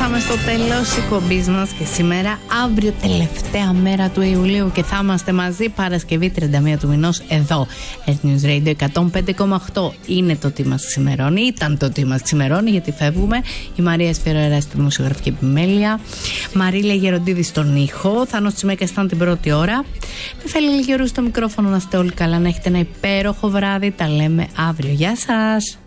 Φτάσαμε στο τέλος της εκπομπής μας και σήμερα, αύριο, τελευταία μέρα του Ιουλίου, και θα είμαστε μαζί Παρασκευή 31 του μηνός εδώ. Earth News Radio 105,8 είναι το τι μας ξημερώνει. Ήταν το τι μας ξημερώνει, γιατί φεύγουμε. Η Μαρία Σφιερέρα στη δημοσιογραφική επιμέλεια, Μαρίλια Γεροντίδη στον ήχο, Θάνος Τσιμέκας ήταν την πρώτη ώρα. Νεφέλη Λιγερού στο μικρόφωνο. Να είστε όλοι καλά, να έχετε ένα υπέροχο βράδυ. Τα λέμε αύριο. Γεια σας.